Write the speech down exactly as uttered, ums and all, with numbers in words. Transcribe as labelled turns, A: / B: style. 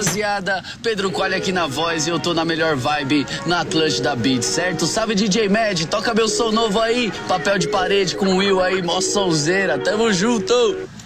A: rapaziada, Pedro Coelho aqui na voz e eu tô na melhor vibe na Atlântida Beats, certo? Salve D J Mad, toca meu som novo aí, papel de parede com o Will aí, mó sonzeira, tamo junto!